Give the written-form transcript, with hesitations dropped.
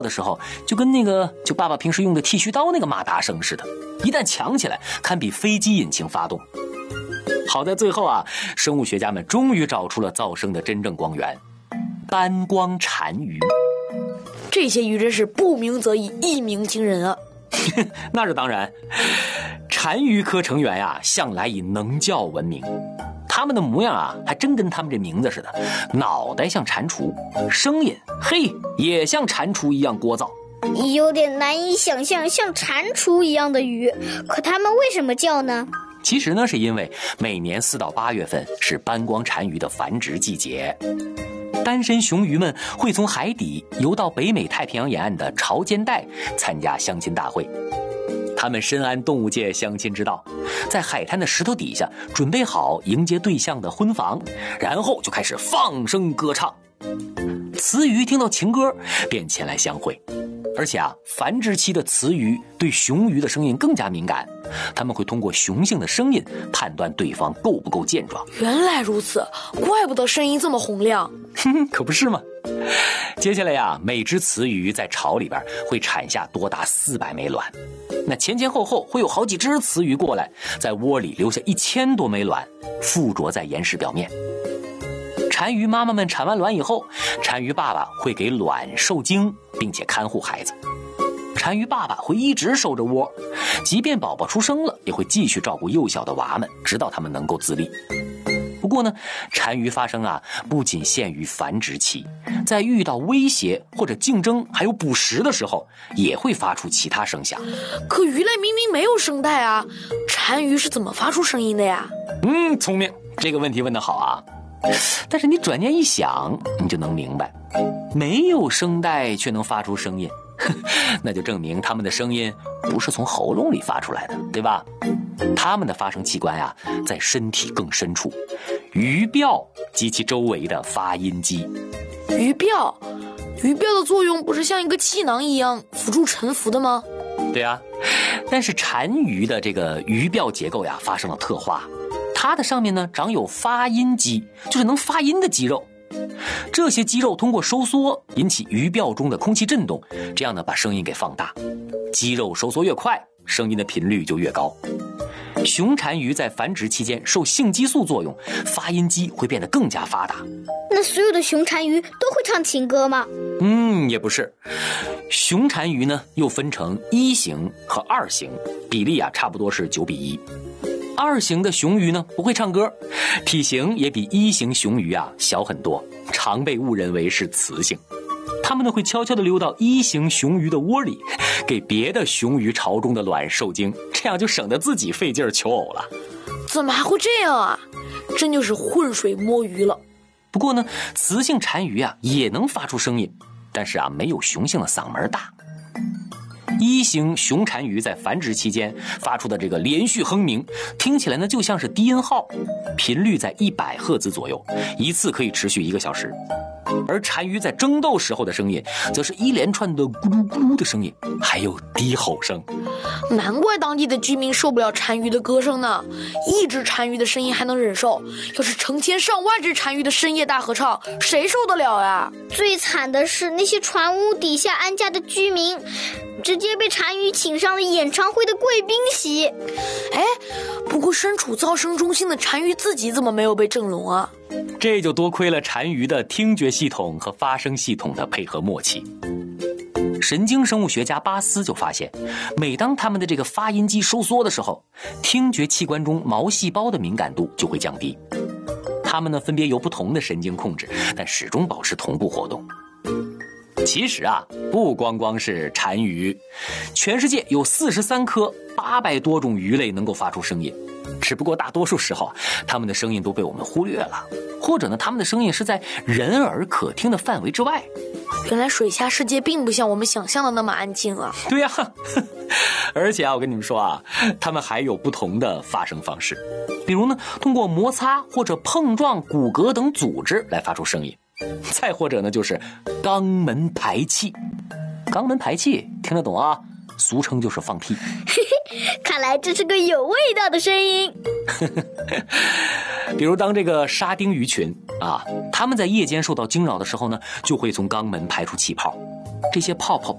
的时候，就跟就爸爸平时用的剃须刀那个马达声似的，一旦强起来，堪比飞机引擎发动。好在最后啊，生物学家们终于找出了噪声的真正光源——斑光单鱼。 这些鱼真是不鸣则已，一鸣惊人啊！ 那是当然，单鱼科成员呀，向来以能叫闻名。他们的模样啊，还真跟他们这名字似的，脑袋像蟾蜍，声音也像蟾蜍一样聒噪。 有点难以想象，像蟾蜍一样的鱼，可它们为什么叫呢？ 其实呢，是因为每年4到8月份是斑光单鱼的繁殖季节，单身雄鱼们会从海底游到北美太平洋沿岸的潮间带参加相亲大会。他们深谙动物界相亲之道，在海滩的石头底下准备好迎接对象的婚房，然后就开始放声歌唱。雌鱼听到情歌便前来相会，而且啊，繁殖期的雌鱼对雄鱼的声音更加敏感，他们会通过雄性的声音判断对方够不够健壮。 原来如此，怪不得声音这么洪亮。 可不是吗？接下来呀，每只雌鱼在巢里边会产下多达400枚卵，那前后会有好几只雌鱼过来，在窝里留下1000多枚卵，附着在岩石表面。单鱼妈妈们产完卵以后，单鱼爸爸会给卵受精，并且看护孩子。单鱼爸爸会一直守着窝，即便宝宝出生了，也会继续照顾幼小的娃们，直到他们能够自立。不过呢，单鱼发声啊，不仅限于繁殖期，在遇到威胁或者竞争还有捕食的时候，也会发出其他声响。 可鱼类明明没有声带啊，单鱼是怎么发出声音的呀？ 聪明，这个问题问得好啊。但是你转念一想，你就能明白，没有声带却能发出声音，那就证明他们的声音不是从喉咙里发出来的，对吧？他们的发声器官呀，在身体更深处，鱼鳔及其周围的发音肌。 鱼鳔的作用不是像一个气囊一样辅助沉浮的吗？ 对啊，但是单鱼的这个鱼鳔结构呀发生了特化，它的上面呢长有发音肌，就是能发音的肌肉。这些肌肉通过收缩引起鱼鳔中的空气震动，这样呢把声音给放大。肌肉收缩越快，声音的频率就越高。雄单鱼在繁殖期间受性激素作用，发音肌会变得更加发达。 那所有的雄单鱼都会唱情歌吗？ 也不是。雄单鱼呢又分成1型和2型，比例啊差不多是9:1。2型的雄鱼呢不会唱歌，体型也比1型雄鱼啊小很多，常被误认为是雌性。它们呢会悄悄地溜到1型雄鱼的窝里，给别的雄鱼巢中的卵受精，这样就省得自己费劲求偶了。 怎么还会这样啊？真就是浑水摸鱼了。 不过呢，雌性单鱼啊也能发出声音，但是啊没有雄性的嗓门大。1型雄单鱼在繁殖期间发出的这个连续哼鸣，听起来呢就像是低音号，频率在100赫兹左右，一次可以持续1个小时。而单鱼在争斗时候的声音，则是一连串的咕噜咕噜的声音，还有低吼声。 难怪当地的居民受不了单鱼的歌声呢，一只单鱼的声音还能忍受，要是成千上万只单鱼的深夜大合唱，谁受得了呀？ 最惨的是那些船屋底下安家的居民，直接被单鱼请上了演唱会的贵宾席。 不过身处噪声中心的单鱼自己怎么没有被震聋啊？ 这就多亏了单鱼的听觉系统和发声系统的配合默契。神经生物学家巴斯就发现，每当他们的这个发音肌收缩的时候，听觉器官中毛细胞的敏感度就会降低。它们呢分别由不同的神经控制，但始终保持同步活动。其实啊，不光光是单鱼，全世界有43科800多种鱼类能够发出声音，只不过大多数时候它们的声音都被我们忽略了，或者呢它们的声音是在人耳可听的范围之外。 原来水下世界并不像我们想象的那么安静啊。 对呀，而且啊，我跟你们说啊，它们还有不同的发声方式，比如呢通过摩擦或者碰撞骨骼等组织来发出声音，再或者呢就是肛门排气。肛门排气听得懂啊，俗称就是放屁。 看来这是个有味道的声音。 比如当这个沙丁鱼群啊，它们在夜间受到惊扰的时候呢，就会从肛门排出气泡，这些泡泡